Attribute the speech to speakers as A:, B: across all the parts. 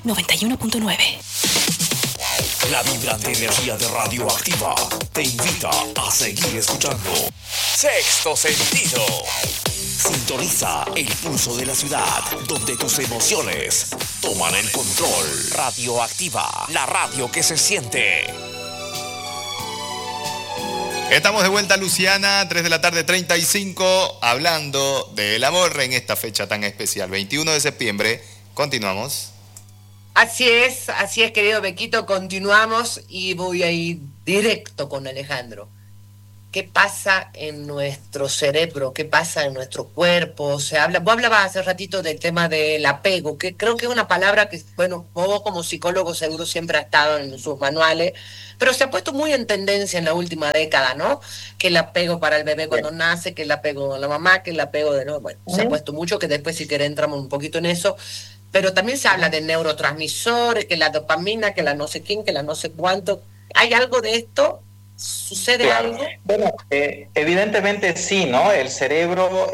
A: 91.9.
B: La vibrante energía de Radioactiva te invita a seguir escuchando Sexto Sentido. Sintoniza el pulso de la ciudad, donde tus emociones toman el control. Radioactiva, la radio que se siente.
C: Estamos de vuelta, Luciana, 3 de la tarde, 35, hablando del amor en esta fecha tan especial, 21 de septiembre. Continuamos.
D: Así es, querido Bequito, continuamos y voy a ir directo con Alejandro. ¿Qué pasa en nuestro cerebro? ¿Qué pasa en nuestro cuerpo? Vos hablabas hace ratito del tema del apego, que creo que es una palabra que, bueno, vos como psicólogo seguro siempre ha estado en sus manuales, pero se ha puesto muy en tendencia en la última década, ¿no? Que el apego para el bebé cuando nace, que el apego a la mamá, que el apego de... No, bueno, se ha puesto mucho, que después si querés entramos un poquito en eso, pero también se habla de neurotransmisores, que la dopamina, que la no sé quién, que la no sé cuánto. ¿Hay algo de esto? ¿Sucede algo?
E: Bueno, evidentemente sí, ¿no? El cerebro,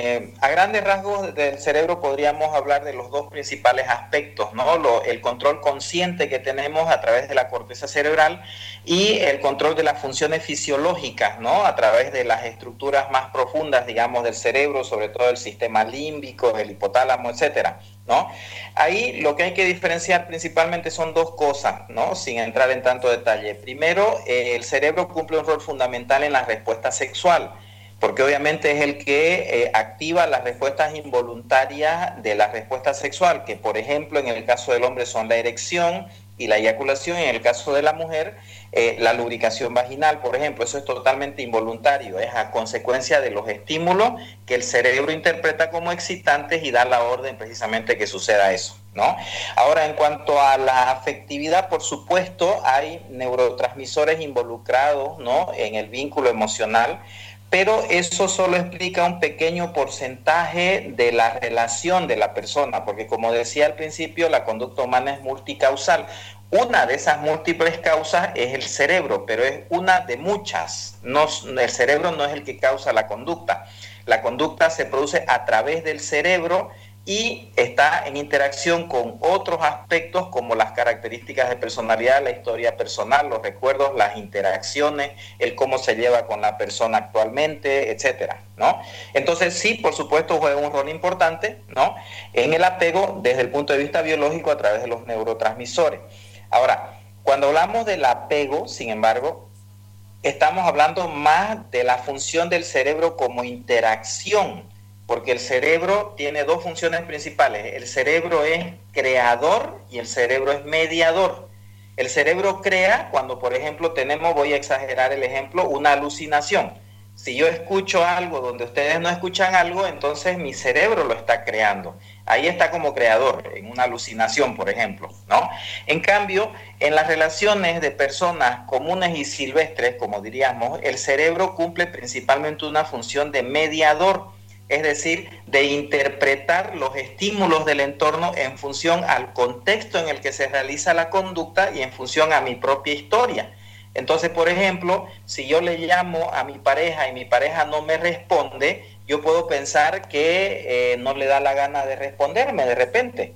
E: a grandes rasgos del cerebro podríamos hablar de los dos principales aspectos, ¿no? El control consciente que tenemos a través de la corteza cerebral y el control de las funciones fisiológicas, ¿no? A través de las estructuras más profundas, digamos, del cerebro, sobre todo el sistema límbico, el hipotálamo, etcétera, ¿no? Ahí lo que hay que diferenciar principalmente son dos cosas, ¿no? Sin entrar en tanto detalle. Primero, el cerebro cumple un rol fundamental en la respuesta sexual, porque obviamente es el que activa las respuestas involuntarias de la respuesta sexual, que por ejemplo en el caso del hombre son la erección y la eyaculación, y en el caso de la mujer la lubricación vaginal, por ejemplo. Eso es totalmente involuntario, es a consecuencia de los estímulos que el cerebro interpreta como excitantes y da la orden precisamente que suceda eso, ¿no? Ahora, en cuanto a la afectividad, por supuesto, hay neurotransmisores involucrados, ¿no?, en el vínculo emocional, pero eso solo explica un pequeño porcentaje de la relación de la persona, porque como decía al principio, la conducta humana es multicausal. Una de esas múltiples causas es el cerebro, pero es una de muchas. No, el cerebro no es el que causa la conducta. La conducta se produce a través del cerebro y está en interacción con otros aspectos como las características de personalidad, la historia personal, los recuerdos, las interacciones, el cómo se lleva con la persona actualmente, etcétera, ¿no? Entonces sí, por supuesto, juega un rol importante, ¿no?, en el apego desde el punto de vista biológico a través de los neurotransmisores. Ahora, cuando hablamos del apego, sin embargo, estamos hablando más de la función del cerebro como interacción, porque el cerebro tiene dos funciones principales. El cerebro es creador y el cerebro es mediador. El cerebro crea cuando, por ejemplo, tenemos, voy a exagerar el ejemplo, una alucinación. Si yo escucho algo donde ustedes no escuchan algo, entonces mi cerebro lo está creando. Ahí está como creador, en una alucinación, por ejemplo, ¿no? En cambio, en las relaciones de personas comunes y silvestres, como diríamos, el cerebro cumple principalmente una función de mediador, es decir, de interpretar los estímulos del entorno en función al contexto en el que se realiza la conducta y en función a mi propia historia. Entonces, por ejemplo, si yo le llamo a mi pareja y mi pareja no me responde, yo puedo pensar que no le da la gana de responderme de repente.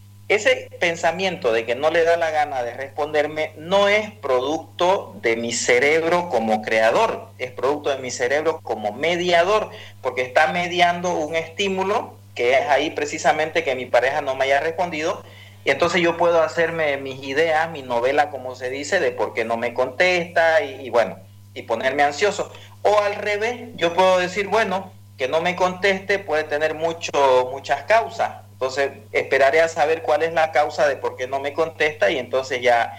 E: Ese pensamiento de que no le da la gana de responderme no es producto de mi cerebro como creador, es producto de mi cerebro como mediador, porque está mediando un estímulo que es ahí precisamente que mi pareja no me haya respondido. Y entonces yo puedo hacerme mis ideas, mi novela, como se dice, de por qué no me contesta y bueno, y ponerme ansioso. O al revés, yo puedo decir, bueno, que no me conteste puede tener muchas causas. Entonces esperaré a saber cuál es la causa de por qué no me contesta y entonces ya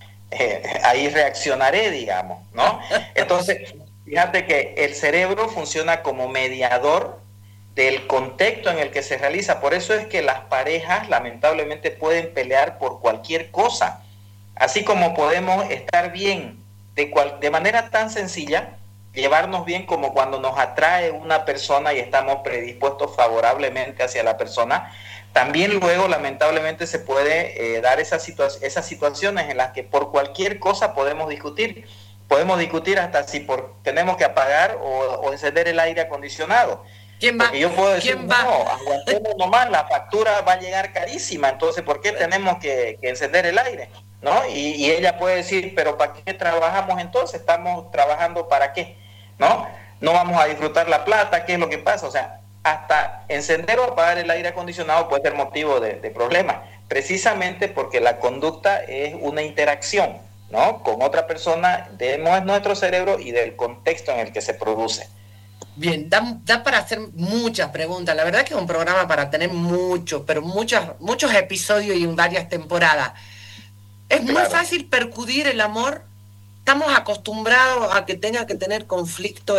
E: ahí reaccionaré, digamos, ¿no? Entonces, fíjate que el cerebro funciona como mediador del contexto en el que se realiza. Por eso es que las parejas lamentablemente pueden pelear por cualquier cosa, así como podemos estar bien de manera tan sencilla, llevarnos bien como cuando nos atrae una persona y estamos predispuestos favorablemente hacia la persona. También luego lamentablemente se puede dar esas situaciones en las que por cualquier cosa podemos discutir hasta si tenemos que apagar o encender el aire acondicionado.
D: ¿Quién va?
E: Porque yo puedo decir,
D: ¿Quién va?
E: no, aguantemos nomás, la factura va a llegar carísima, entonces ¿por qué tenemos que encender el aire? ¿No? Y ella puede decir, pero ¿para qué trabajamos entonces? ¿Estamos trabajando para qué? ¿No? No vamos a disfrutar la plata, ¿qué es lo que pasa? O sea, hasta encender o apagar el aire acondicionado puede ser motivo de problemas, precisamente porque la conducta es una interacción, ¿no? Con otra persona de nuestro cerebro y del contexto en el que se produce.
D: Bien, da para hacer muchas preguntas. La verdad que es un programa para tener muchos episodios y varias temporadas. Es muy fácil percudir el amor. Estamos acostumbrados a que tenga que tener conflicto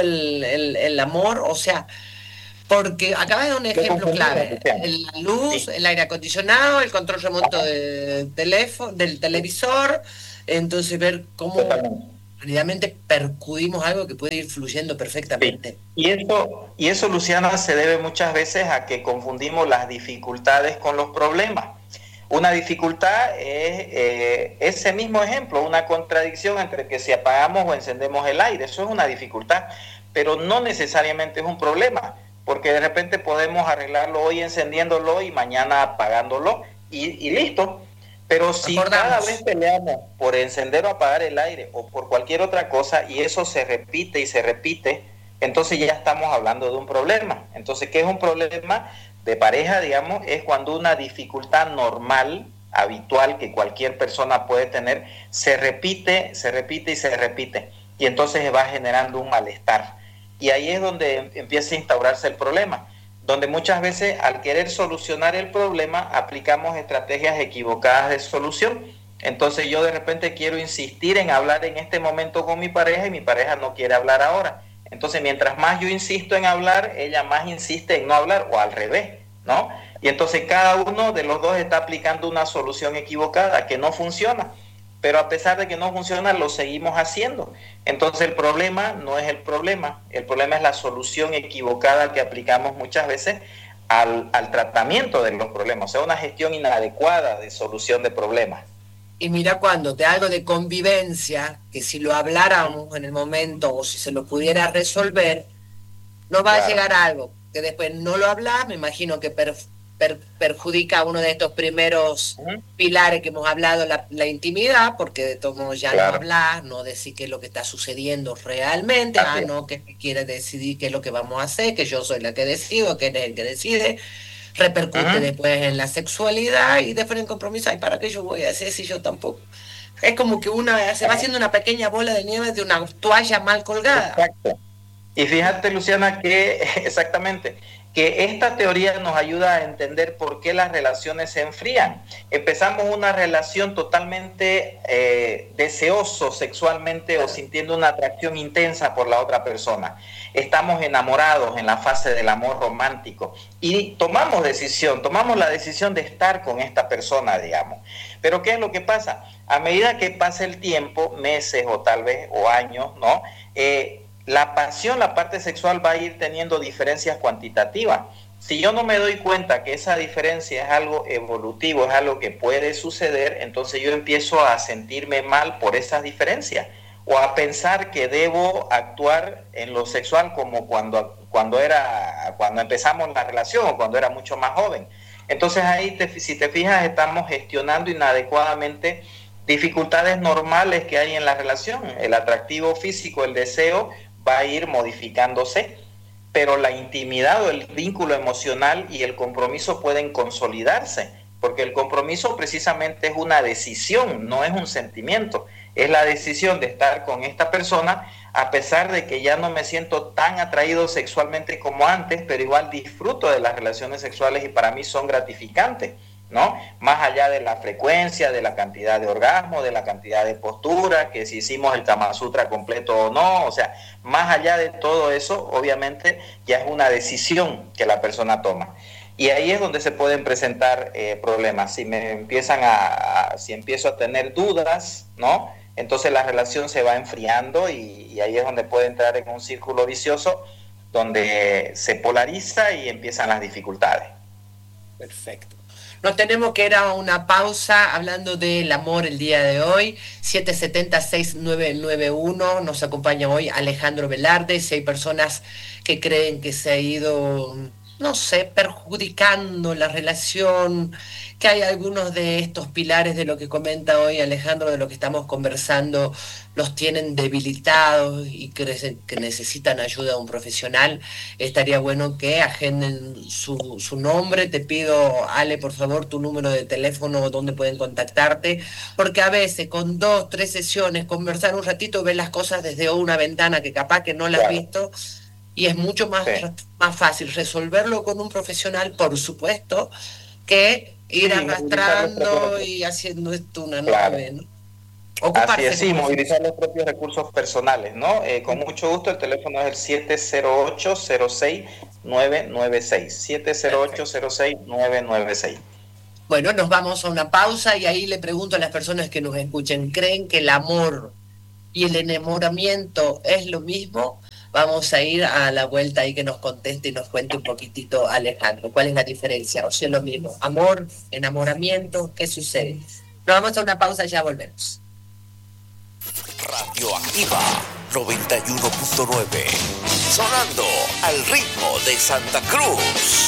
D: el amor, o sea, porque acabas de dar un ejemplo clave. La luz, el aire acondicionado, el control remoto del televisor, entonces ver cómo realmente percudimos algo que puede ir fluyendo perfectamente.
E: Sí. Y eso, Luciana, se debe muchas veces a que confundimos las dificultades con los problemas. Una dificultad es ese mismo ejemplo, una contradicción entre que si apagamos o encendemos el aire. Eso es una dificultad, pero no necesariamente es un problema, porque de repente podemos arreglarlo hoy encendiéndolo y mañana apagándolo y listo. Pero si cada vez peleamos por encender o apagar el aire o por cualquier otra cosa y eso se repite y se repite, entonces ya estamos hablando de un problema. Entonces, ¿qué es un problema de pareja? Digamos, es cuando una dificultad normal, habitual, que cualquier persona puede tener, se repite y se repite. Y entonces va generando un malestar. Y ahí es donde empieza a instaurarse el problema, donde muchas veces al querer solucionar el problema aplicamos estrategias equivocadas de solución. Entonces yo de repente quiero insistir en hablar en este momento con mi pareja y mi pareja no quiere hablar ahora. Entonces mientras más yo insisto en hablar, ella más insiste en no hablar, o al revés, ¿no? Y entonces cada uno de los dos está aplicando una solución equivocada que no funciona. Pero a pesar de que no funciona, lo seguimos haciendo. Entonces el problema no es el problema es la solución equivocada que aplicamos muchas veces al tratamiento de los problemas, o sea, una gestión inadecuada de solución de problemas.
D: Y mira, cuando te algo de convivencia, que si lo habláramos en el momento o si se lo pudiera resolver, no va a llegar a algo que después no lo hablas, me imagino que perjudica uno de estos primeros pilares que hemos hablado, la intimidad, porque de todos modos ya no hablar, no decir qué es lo que está sucediendo realmente, no que quiere decidir qué es lo que vamos a hacer, que yo soy la que decido, que él es el que decide, repercute después en la sexualidad y después en compromiso. ¿Y para qué yo voy a hacer si yo tampoco? Es como que se va haciendo una pequeña bola de nieve de una toalla mal colgada.
E: Exacto. Y fíjate, Luciana, que exactamente, que esta teoría nos ayuda a entender por qué las relaciones se enfrían. Empezamos una relación totalmente deseoso sexualmente o sintiendo una atracción intensa por la otra persona. Estamos enamorados en la fase del amor romántico y tomamos la decisión de estar con esta persona, digamos. Pero ¿qué es lo que pasa? A medida que pasa el tiempo, meses o tal vez, o años, ¿no? La pasión, la parte sexual va a ir teniendo diferencias cuantitativas. Si yo no me doy cuenta que esa diferencia es algo evolutivo, es algo que puede suceder, entonces yo empiezo a sentirme mal por esas diferencias o a pensar que debo actuar en lo sexual como cuando empezamos la relación o cuando era mucho más joven. Entonces ahí, si te fijas, estamos gestionando inadecuadamente dificultades normales que hay en la relación. El atractivo físico, el deseo, va a ir modificándose, pero la intimidad o el vínculo emocional y el compromiso pueden consolidarse, porque el compromiso precisamente es una decisión, no es un sentimiento. Es la decisión de estar con esta persona a pesar de que ya no me siento tan atraído sexualmente como antes, pero igual disfruto de las relaciones sexuales y para mí son gratificantes, ¿no? Más allá de la frecuencia, de la cantidad de orgasmo, de la cantidad de postura, que si hicimos el Kama Sutra completo o no, o sea, más allá de todo eso, obviamente ya es una decisión que la persona toma. Y ahí es donde se pueden presentar problemas. Si empiezo a tener dudas, ¿no? Entonces la relación se va enfriando y ahí es donde puede entrar en un círculo vicioso donde se polariza y empiezan las dificultades.
D: Perfecto. Nos tenemos que ir a una pausa hablando del amor el día de hoy. 770-6991. Nos acompaña hoy Alejandro Velarde. Si hay personas que creen que se ha ido, no sé, perjudicando la relación, que hay algunos de estos pilares de lo que comenta hoy Alejandro, de lo que estamos conversando, los tienen debilitados y que necesitan ayuda de un profesional, estaría bueno que agenden su nombre. Te pido, Ale, por favor, tu número de teléfono donde pueden contactarte, porque a veces con 2, 3 sesiones, conversar un ratito, ves las cosas desde una ventana que capaz que no la has visto, y es mucho más fácil resolverlo con un profesional, por supuesto, que ir arrastrando y haciendo esto una nueva, ¿no?
E: Así es, sí, movilizar los propios recursos personales, ¿no? Con mucho gusto, el teléfono es el 708-06-996. 708-06-996.
D: Bueno, nos vamos a una pausa y ahí le pregunto a las personas que nos escuchen, ¿creen que el amor y el enamoramiento es lo mismo? Vamos a ir a la vuelta ahí que nos conteste y nos cuente un poquitito Alejandro. ¿Cuál es la diferencia? ¿O si es lo mismo? ¿Amor? ¿Enamoramiento? ¿Qué sucede? Nos vamos a una pausa y ya volvemos.
B: Radioactiva 91.9. Sonando al ritmo de Santa Cruz.